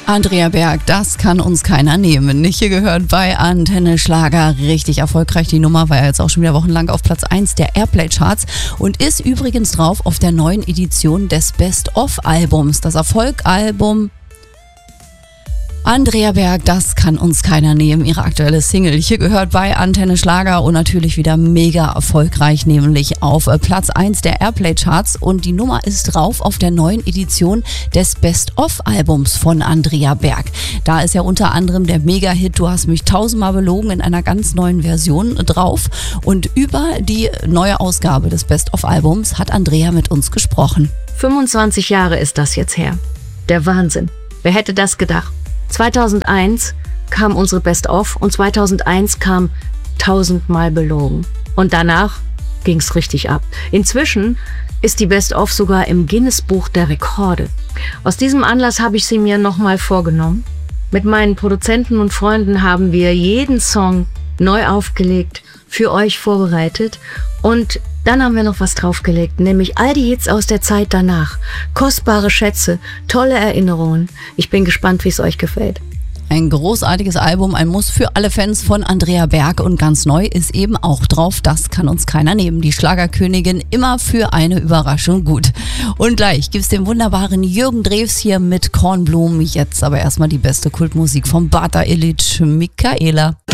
Andrea Berg, das kann uns keiner nehmen. Hier gehört bei Antenne Schlager richtig erfolgreich. Die Nummer war ja jetzt auch schon wieder wochenlang auf Platz 1 der Airplay-Charts und ist übrigens drauf auf der neuen Edition des Best-of-Albums. Das Erfolgalbum Andrea Berg, das kann uns keiner nehmen, ihre aktuelle Single. Hier gehört bei Antenne Schlager und natürlich wieder mega erfolgreich, nämlich auf Platz 1 der Airplay-Charts und die Nummer ist drauf auf der neuen Edition des Best-of-Albums von Andrea Berg. Da ist ja unter anderem der Mega-Hit Du hast mich tausendmal belogen in einer ganz neuen Version drauf und über die neue Ausgabe des Best-of-Albums hat Andrea mit uns gesprochen. 25 Jahre ist das jetzt her. Der Wahnsinn. Wer hätte das gedacht? 2001 kam unsere Best-of und 2001 kam tausendmal belogen. Und danach ging's richtig ab. Inzwischen ist die Best-of sogar im Guinness-Buch der Rekorde. Aus diesem Anlass habe ich sie mir nochmal vorgenommen. Mit meinen Produzenten und Freunden haben wir jeden Song neu aufgelegt, für euch vorbereitet und dann haben wir noch was draufgelegt, nämlich all die Hits aus der Zeit danach. Kostbare Schätze, tolle Erinnerungen. Ich bin gespannt, wie es euch gefällt. Ein großartiges Album, ein Muss für alle Fans von Andrea Berg und ganz neu ist eben auch drauf, das kann uns keiner nehmen. Die Schlagerkönigin immer für eine Überraschung gut. Und gleich gibt's den wunderbaren Jürgen Drews hier mit Kornblumen. Jetzt aber erstmal die beste Kultmusik von Bata Illich, Michaela.